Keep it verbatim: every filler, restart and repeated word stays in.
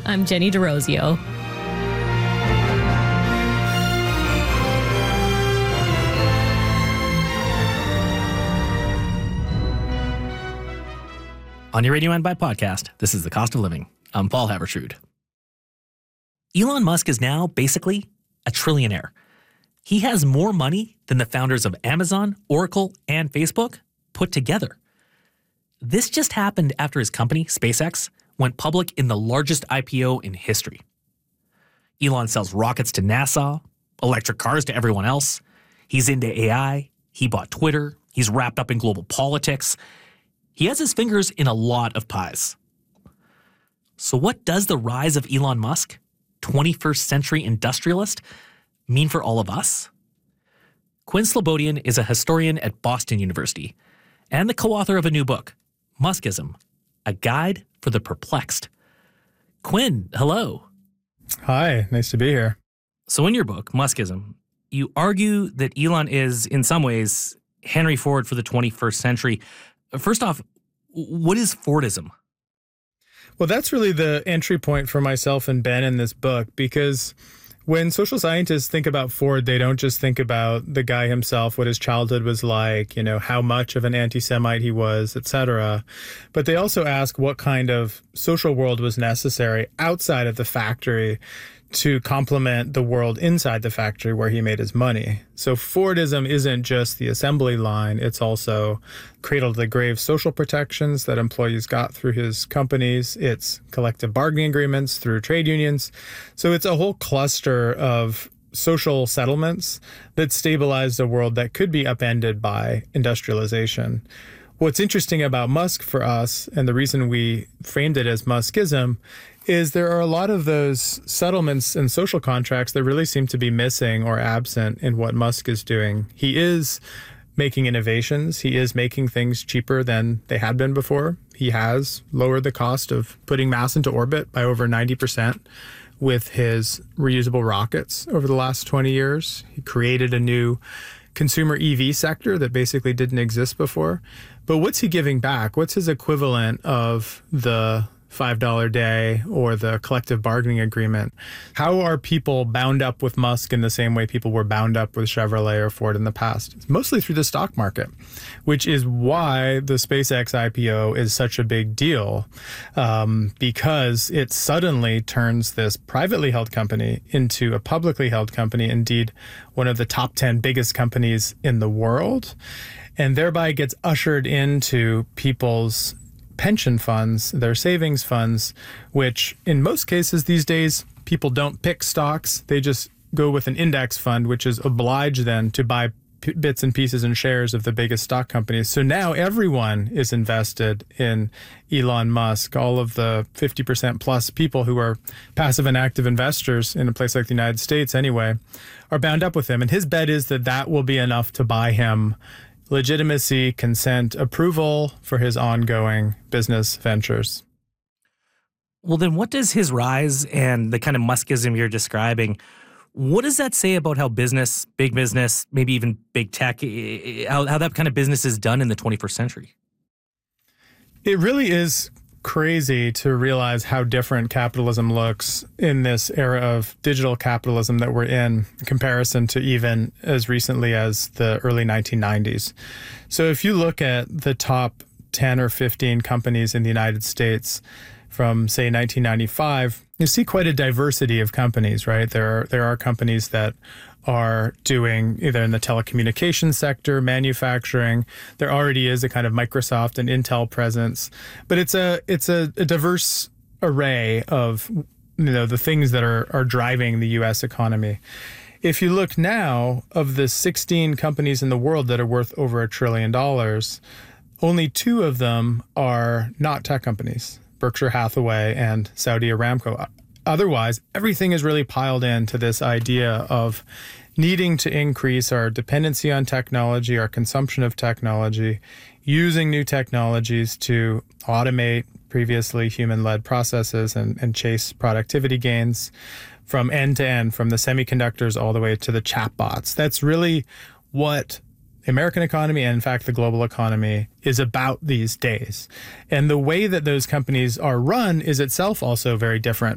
I'm Jenny DeRosio. On your Radio N by podcast, this is The Cost of Living. I'm Paul Havertrud. Elon Musk is now basically a trillionaire. He has more money than the founders of Amazon, Oracle, and Facebook put together. This just happened after his company, SpaceX, went public in the largest I P O in history. Elon sells rockets to NASA, electric cars to everyone else. He's into A I. He bought Twitter. He's wrapped up in global politics. He has his fingers in a lot of pies. So what does the rise of Elon Musk, twenty-first century industrialist, mean for all of us? Quinn Slobodian is a historian at Boston University and the co-author of a new book, Muskism, A Guide for the Perplexed. Quinn, hello. Hi, nice to be here. So in your book, Muskism, you argue that Elon is, in some ways, Henry Ford for the twenty-first century. First off, what is Fordism? Well, that's really the entry point for myself and Ben in this book, because when social scientists think about Ford, they don't just think about the guy himself, what his childhood was like, you know, how much of an anti-Semite he was, et cetera. But they also ask what kind of social world was necessary outside of the factory to complement the world inside the factory where he made his money. So Fordism isn't just the assembly line, it's also cradle to the grave social protections that employees got through his companies, it's collective bargaining agreements through trade unions. So it's a whole cluster of social settlements that stabilized a world that could be upended by industrialization. What's interesting about Musk for us, and the reason we framed it as Muskism, is there are a lot of those settlements and social contracts that really seem to be missing or absent in what Musk is doing. He is making innovations. He is making things cheaper than they had been before. He has lowered the cost of putting mass into orbit by over ninety percent with his reusable rockets over the last twenty years. He created a new consumer E V sector that basically didn't exist before. But what's he giving back? What's his equivalent of the five dollars a day or the collective bargaining agreement? How are people bound up with Musk in the same way people were bound up with Chevrolet or Ford in the past? It's mostly through the stock market, which is why the SpaceX I P O is such a big deal, um, because it suddenly turns this privately held company into a publicly held company, indeed one of the top ten biggest companies in the world, and thereby gets ushered into people's pension funds, their savings funds, which in most cases these days, people don't pick stocks. They just go with an index fund, which is obliged then to buy p- bits and pieces and shares of the biggest stock companies. So now everyone is invested in Elon Musk. All of the fifty percent plus people who are passive and active investors in a place like the United States anyway, are bound up with him. And his bet is that that will be enough to buy him legitimacy, consent, approval for his ongoing business ventures. Well, then what does his rise and the kind of Muskism you're describing, what does that say about how business, big business, maybe even big tech, how, how that kind of business is done in the twenty-first century? It really is crazy to realize how different capitalism looks in this era of digital capitalism that we're in, in comparison to even as recently as the early nineteen nineties. So if you look at the top ten or fifteen companies in the United States from, say, nineteen ninety-five, you see quite a diversity of companies, right? There are, there are companies that are doing either in the telecommunications sector, manufacturing. There already is a kind of Microsoft and Intel presence, but it's a it's a, a diverse array of, you know, the things that are are driving the U S economy. If you look now, of the sixteen companies in the world that are worth over a trillion dollars, only two of them are not tech companies, Berkshire Hathaway and Saudi Aramco. Otherwise, everything is really piled into this idea of needing to increase our dependency on technology, our consumption of technology, using new technologies to automate previously human-led processes and, and chase productivity gains from end to end, from the semiconductors all the way to the chatbots. That's really what the American economy and, in fact, the global economy is about these days. And the way that those companies are run is itself also very different